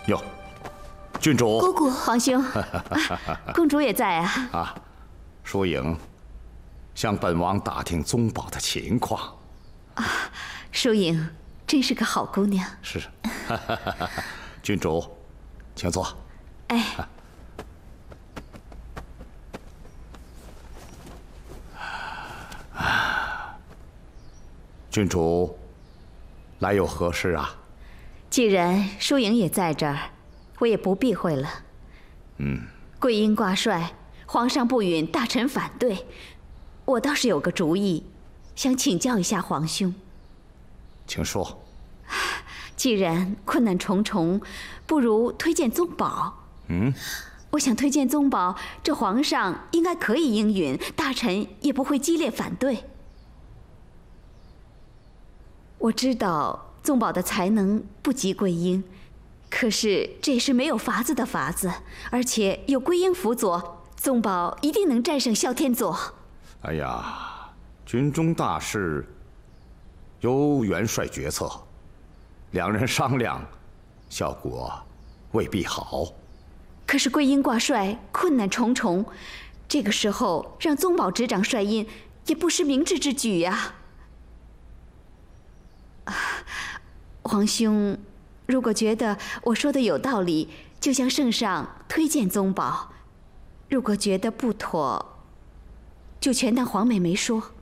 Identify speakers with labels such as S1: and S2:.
S1: 哟，郡主，
S2: 姑姑，皇兄，公主也在啊。
S1: 啊，疏影向本王打听宗宝的情况。
S2: 啊，疏影真是个好姑娘。
S1: 是，郡主，请坐。
S2: 哎。
S1: 郡主，来有何事啊？
S2: 既然疏影也在这儿，我也不避讳了。桂英挂帅，皇上不允大臣反对，我倒是有个主意，想请教一下皇兄。
S1: 请说。
S2: 既然困难重重，不如推荐宗宝。我想推荐宗宝，这皇上应该可以应允，大臣也不会激烈反对。我知道宗宝的才能不及桂英，可是这也是没有法子的法子，而且有桂英辅佐，宗宝一定能战胜萧天佐。
S1: 哎呀，军中大事由元帅决策，两人商量，效果未必好。
S2: 可是桂英挂帅，困难重重，这个时候让宗宝执掌帅印，也不失明智之举呀。皇兄，如果觉得我说的有道理，就向圣上推荐宗宝；如果觉得不妥，就全当皇妹没说。